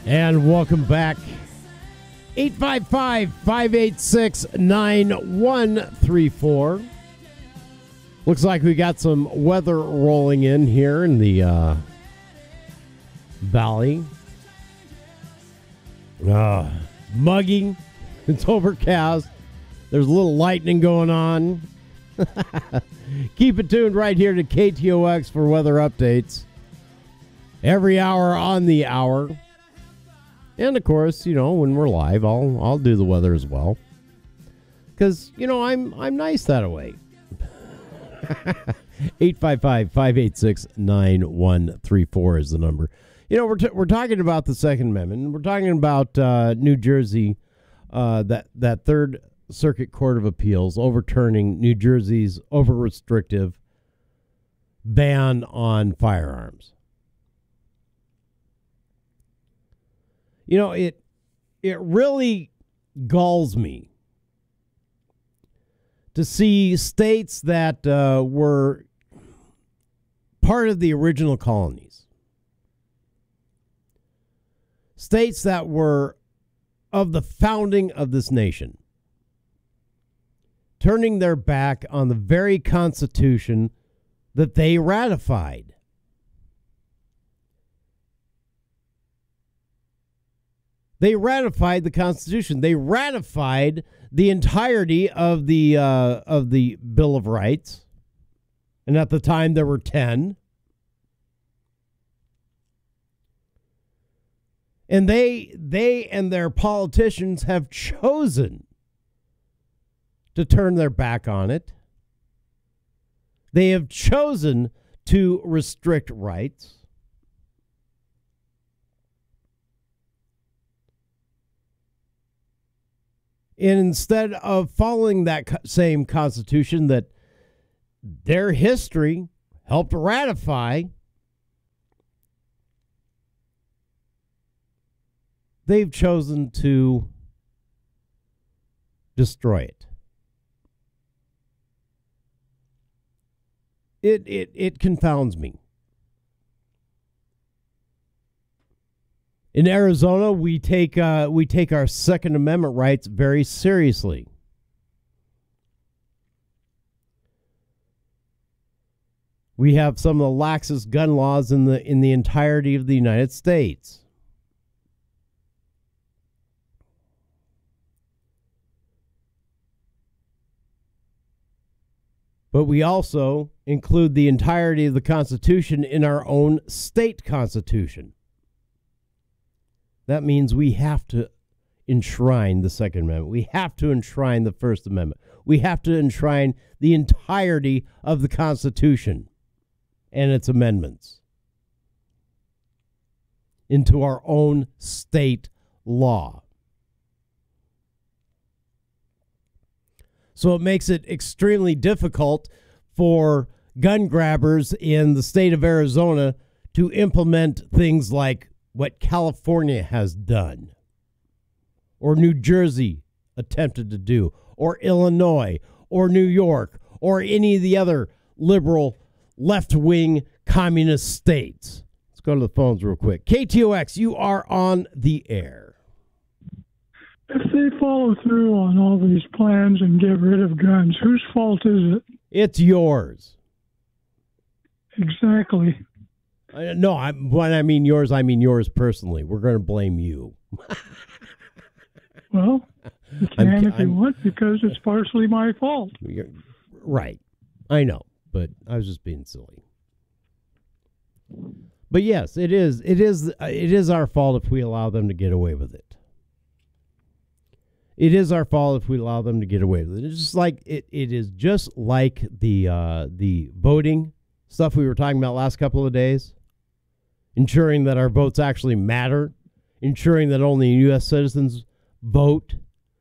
And welcome back. 855-586-9134. Looks like we got some weather rolling in here in the valley. Muggy. It's overcast. There's a little lightning going on. Keep it tuned right here to KTOX for weather updates. Every hour on the hour. And, of course, you know, when we're live, I'll do the weather as well. Because, you know, I'm nice that way. 855-586-9134 is the number. You know, we're talking about the Second Amendment. We're talking about New Jersey, that Third Circuit Court of Appeals overturning New Jersey's over-restrictive ban on firearms. You know, it really galls me to see states that were part of the original colonies, states that were of the founding of this nation, turning their back on the very Constitution that they ratified. They ratified the Constitution. They ratified the entirety of the Bill of Rights. And at the time, there were 10. And they and their politicians have chosen to turn their back on it. They have chosen to restrict rights. And instead of following that same Constitution that their history helped ratify, they've chosen to destroy it. It confounds me. In Arizona, we take our Second Amendment rights very seriously. We have some of the laxest gun laws in the entirety of the United States. But we also include the entirety of the Constitution in our own state constitution. That means we have to enshrine the Second Amendment. We have to enshrine the First Amendment. We have to enshrine the entirety of the Constitution and its amendments into our own state law. So it makes it extremely difficult for gun grabbers in the state of Arizona to implement things like what California has done, or New Jersey attempted to do, or Illinois, or New York, or any of the other liberal left-wing communist states. Let's go to the phones real quick. KTOX, you are on the air. If they follow through on all these plans and get rid of guns, whose fault is it? It's yours. Exactly. No, when I mean yours, I mean yours personally. We're going to blame you. Well, you can if you want, because it's partially my fault. Right. I know, but I was just being silly. But yes, it is our fault if we allow them to get away with it. It is our fault if we allow them to get away with it. It's just like it is just like the voting stuff we were talking about last couple of days. Ensuring that our votes actually matter, ensuring that only U.S. citizens vote.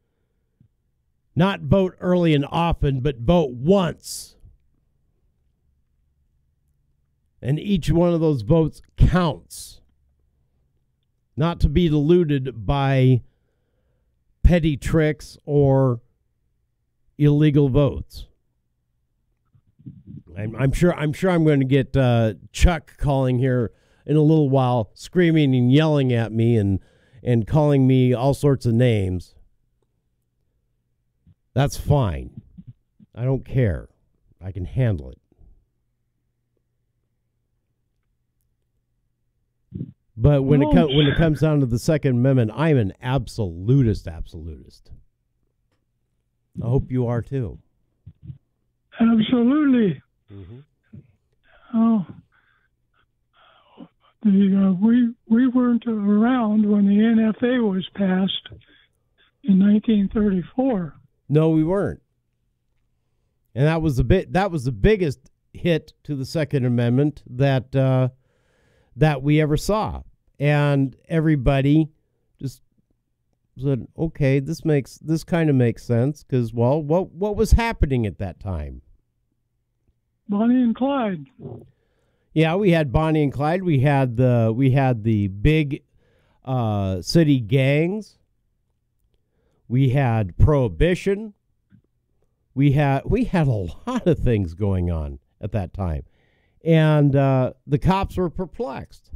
Not vote early and often, but vote once. And each one of those votes counts. Not to be diluted by petty tricks or illegal votes. I'm sure I'm going to get Chuck calling here in a little while, screaming and yelling at me and calling me all sorts of names, that's fine. I don't care. I can handle it. But when it comes down to the Second Amendment, I'm an absolutist. I hope you are too. Absolutely. Mm-hmm. Oh, we weren't around when the NFA was passed in 1934. No, we weren't. And that was the biggest hit to the Second Amendment that we ever saw. And everybody just said, okay, this kind of makes sense, because, well, what was happening at that time? Bonnie and Clyde. Yeah, we had Bonnie and Clyde. We had the big city gangs. We had prohibition. We had a lot of things going on at that time, and the cops were perplexed.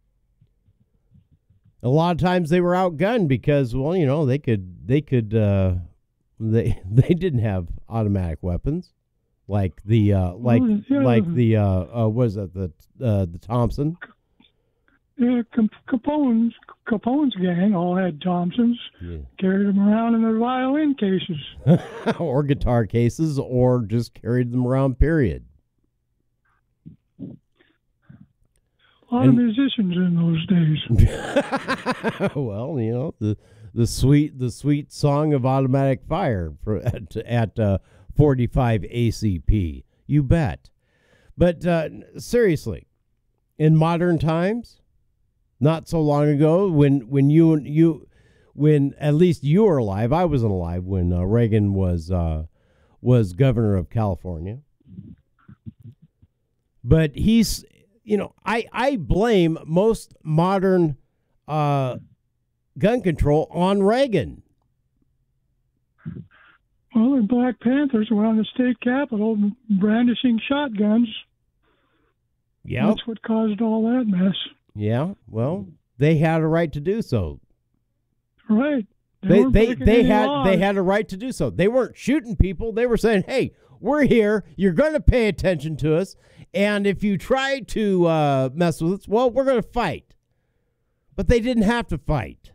A lot of times they were outgunned because, well, you know, they didn't have automatic weapons like the Thompson. Yeah, Capone's gang all had Thompsons. Yeah. Carried them around in their violin cases. Or guitar cases, or just carried them around, period. A lot of musicians in those days. Well, you know, the sweet song of automatic fire at 45 ACP. You bet. But seriously, in modern times, not so long ago, when at least you were alive, I wasn't alive when Reagan was governor of California. But he's, you know, I blame most modern gun control on Reagan. Well, the Black Panthers were on the state capitol brandishing shotguns. Yeah. That's what caused all that mess. Yeah, well, they had a right to do so. Right. They had a right to do so. They weren't shooting people. They were saying, hey, we're here. You're going to pay attention to us. And if you try to mess with us, well, we're going to fight. But they didn't have to fight.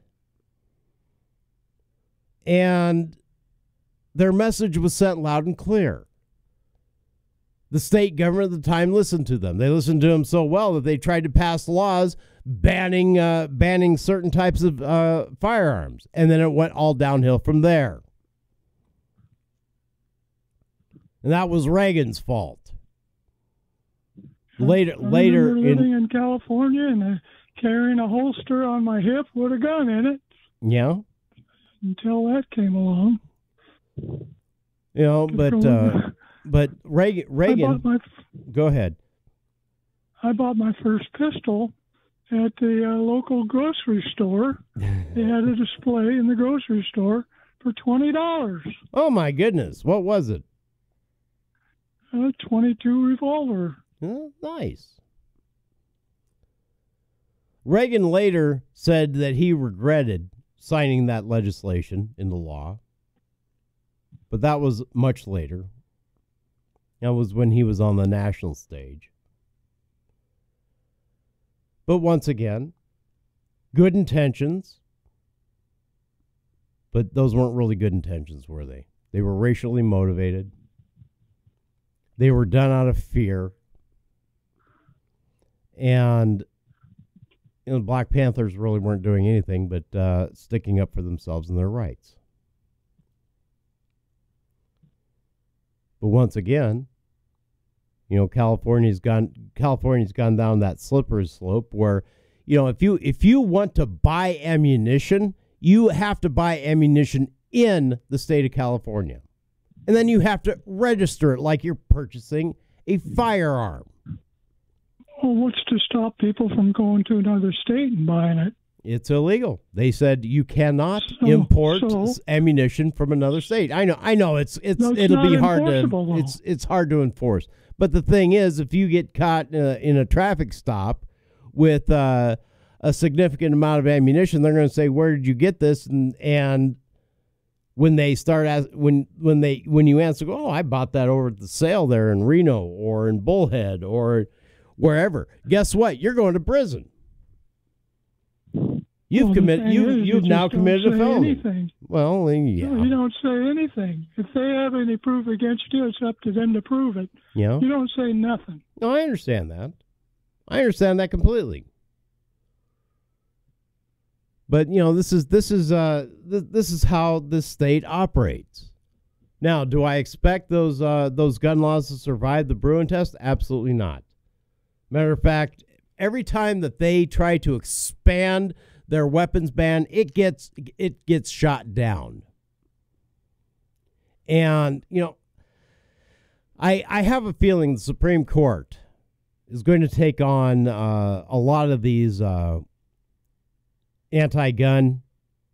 And their message was sent loud and clear. The state government at the time listened to them. They listened to them so well that they tried to pass laws banning certain types of firearms. And then it went all downhill from there. And that was Reagan's fault. Later living in California and carrying a holster on my hip with a gun in it. Yeah. Until that came along. You know, but Reagan. Go ahead. I bought my first pistol at the local grocery store. They had a display in the grocery store for $20. Oh my goodness! What was it? A .22 revolver. Oh, nice. Reagan later said that he regretted signing that legislation into law, but that was much later. That was when he was on the national stage. But once again, good intentions, but those weren't really good intentions, were they? They were racially motivated. They were done out of fear. And you know, the Black Panthers really weren't doing anything but sticking up for themselves and their rights. But once again, you know, California's gone down that slippery slope where, you know, if you want to buy ammunition, you have to buy ammunition in the state of California. And then you have to register it like you're purchasing a firearm. Well, what's to stop people from going to another state and buying it? It's illegal. They said you cannot import ammunition from another state. I know it'll be hard to it's hard to enforce. But the thing is, if you get caught in a traffic stop with a significant amount of ammunition, they're going to say, "Where did you get this?" And when they start when you answer, "Oh, I bought that over at the sale there in Reno or in Bullhead or wherever," guess what? You're going to prison. You've now committed a felony. Anything. Well, yeah. No, you don't say anything. If they have any proof against you, it's up to them to prove it. Yeah. You don't say nothing. No, I understand that. I understand that completely. But this is how this state operates. Now, do I expect those gun laws to survive the Bruin test? Absolutely not. Matter of fact, every time that they try to expand their weapons ban, it gets shot down. And I have a feeling the Supreme Court is going to take on a lot of these anti-gun,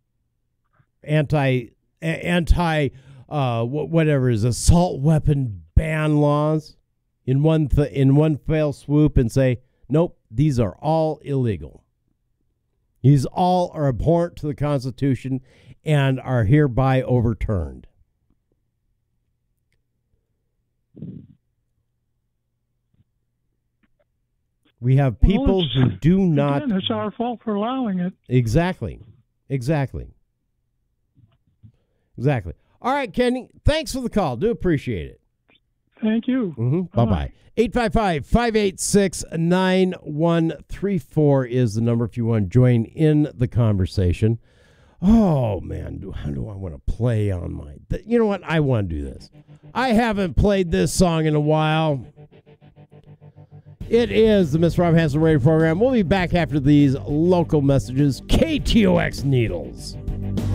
whatever is assault weapon ban laws in one fell swoop and say, nope, these are all illegal. These all are abhorrent to the Constitution and are hereby overturned. We have people who do not... Again, it's our fault for allowing it. Exactly. All right, Kenny, thanks for the call. Do appreciate it. Thank you. Mm-hmm. Bye-bye. 855-586-9134 is the number if you want to join in the conversation. Oh, man, how do I want to play on my... You know what? I want to do this. I haven't played this song in a while. It is the Miss Rob Hanson radio program. We'll be back after these local messages. KTOX Needles.